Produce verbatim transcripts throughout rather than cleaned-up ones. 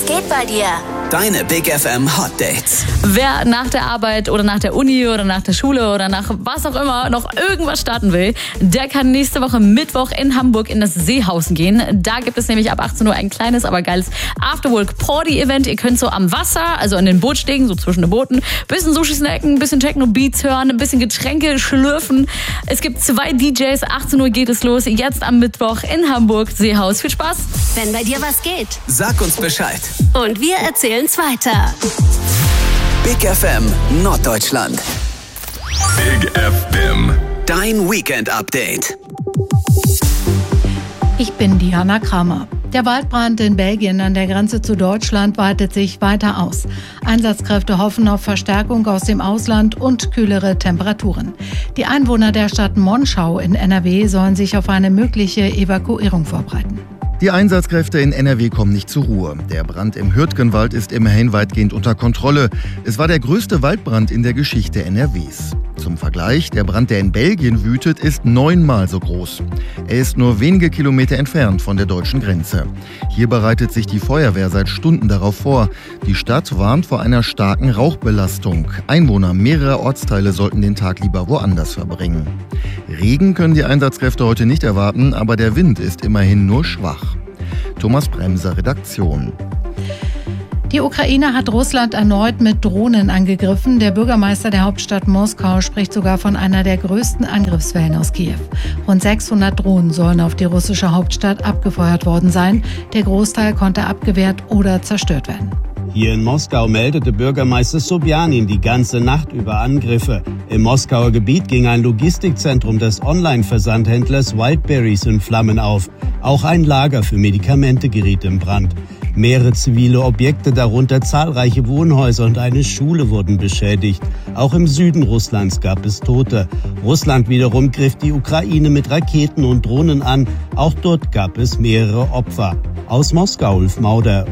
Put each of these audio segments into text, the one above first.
Was geht bei dir? Deine Big F M Hot Dates. Wer nach der Arbeit oder nach der Uni oder nach der Schule oder nach was auch immer noch irgendwas starten will, der kann nächste Woche Mittwoch in Hamburg in das Seehausen gehen. Da gibt es nämlich ab achtzehn Uhr ein kleines, aber geiles Afterwork-Party-Event. Ihr könnt so am Wasser, also an den Bootstegen, so zwischen den Booten, bisschen Sushi snacken, bisschen Techno-Beats hören, ein bisschen Getränke schlürfen. Es gibt zwei D Js, achtzehn Uhr geht es los, jetzt am Mittwoch in Hamburg, Seehaus. Viel Spaß! Wenn bei dir was geht. Sag uns Bescheid. Und wir erzählen's weiter. Big F M Norddeutschland. Big F M. Dein Weekend-Update. Ich bin Diana Kramer. Der Waldbrand in Belgien an der Grenze zu Deutschland weitet sich weiter aus. Einsatzkräfte hoffen auf Verstärkung aus dem Ausland und kühlere Temperaturen. Die Einwohner der Stadt Monschau in N R W sollen sich auf eine mögliche Evakuierung vorbereiten. Die Einsatzkräfte in N R W kommen nicht zur Ruhe. Der Brand im Hürtgenwald ist immerhin weitgehend unter Kontrolle. Es war der größte Waldbrand in der Geschichte N R Ws. Zum Vergleich, der Brand, der in Belgien wütet, ist neunmal so groß. Er ist nur wenige Kilometer entfernt von der deutschen Grenze. Hier bereitet sich die Feuerwehr seit Stunden darauf vor. Die Stadt warnt vor einer starken Rauchbelastung. Einwohner mehrerer Ortsteile sollten den Tag lieber woanders verbringen. Regen können die Einsatzkräfte heute nicht erwarten, aber der Wind ist immerhin nur schwach. Thomas Bremser, Redaktion. Die Ukraine hat Russland erneut mit Drohnen angegriffen. Der Bürgermeister der Hauptstadt Moskau spricht sogar von einer der größten Angriffswellen aus Kiew. Rund sechshundert Drohnen sollen auf die russische Hauptstadt abgefeuert worden sein. Der Großteil konnte abgewehrt oder zerstört werden. Hier in Moskau meldete Bürgermeister Sobjanin die ganze Nacht über Angriffe. Im Moskauer Gebiet ging ein Logistikzentrum des Online-Versandhändlers Wildberries in Flammen auf. Auch ein Lager für Medikamente geriet in Brand. Mehrere zivile Objekte, darunter zahlreiche Wohnhäuser und eine Schule, wurden beschädigt. Auch im Süden Russlands gab es Tote. Russland wiederum griff die Ukraine mit Raketen und Drohnen an. Auch dort gab es mehrere Opfer. Aus Moskau, Ulf Mauder.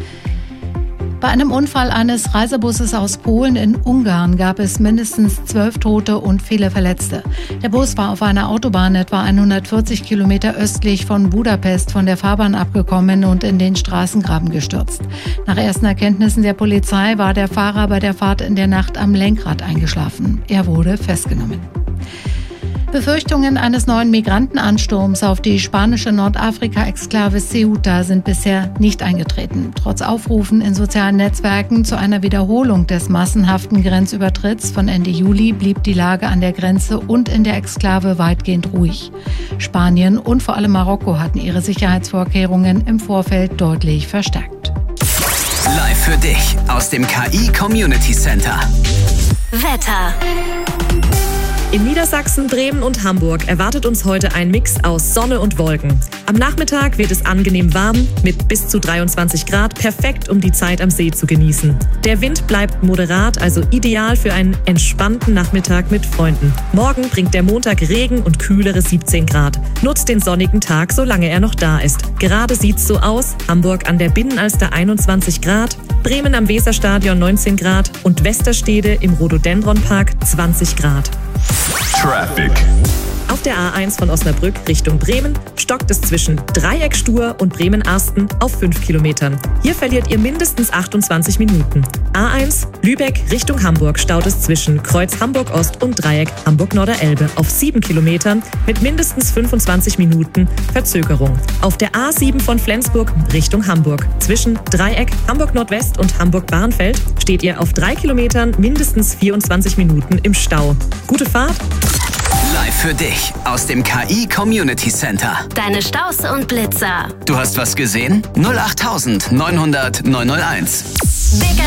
Bei einem Unfall eines Reisebusses aus Polen in Ungarn gab es mindestens zwölf Tote und viele Verletzte. Der Bus war auf einer Autobahn etwa hundertvierzig Kilometer östlich von Budapest von der Fahrbahn abgekommen und in den Straßengraben gestürzt. Nach ersten Erkenntnissen der Polizei war der Fahrer bei der Fahrt in der Nacht am Lenkrad eingeschlafen. Er wurde festgenommen. Befürchtungen eines neuen Migrantenansturms auf die spanische Nordafrika-Exklave Ceuta sind bisher nicht eingetreten. Trotz Aufrufen in sozialen Netzwerken zu einer Wiederholung des massenhaften Grenzübertritts von Ende Juli blieb die Lage an der Grenze und in der Exklave weitgehend ruhig. Spanien und vor allem Marokko hatten ihre Sicherheitsvorkehrungen im Vorfeld deutlich verstärkt. Live für dich aus dem K I Community Center. Wetter. In Niedersachsen, Bremen und Hamburg erwartet uns heute ein Mix aus Sonne und Wolken. Am Nachmittag wird es angenehm warm mit bis zu dreiundzwanzig Grad, perfekt, um die Zeit am See zu genießen. Der Wind bleibt moderat, also ideal für einen entspannten Nachmittag mit Freunden. Morgen bringt der Montag Regen und kühlere siebzehn Grad. Nutzt den sonnigen Tag, solange er noch da ist. Gerade sieht's so aus: Hamburg an der Binnenalster einundzwanzig Grad, Bremen am Weserstadion neunzehn Grad und Westerstede im Rhododendronpark zwanzig Grad. Traffic. Auf der A eins von Osnabrück Richtung Bremen stockt es zwischen Dreieck-Stur und Bremen-Arsten auf fünf Kilometern. Hier verliert ihr mindestens achtundzwanzig Minuten. A eins Lübeck Richtung Hamburg staut es zwischen Kreuz Hamburg-Ost und Dreieck Hamburg-Norderelbe auf sieben Kilometern mit mindestens fünfundzwanzig Minuten Verzögerung. Auf der A sieben von Flensburg Richtung Hamburg zwischen Dreieck Hamburg-Nordwest und Hamburg-Barnfeld steht ihr auf drei Kilometern mindestens vierundzwanzig Minuten im Stau. Gute Fahrt! Live für dich aus dem K I Community Center. Deine Staus und Blitzer. Du hast was gesehen? null acht neun null null neun null eins. Big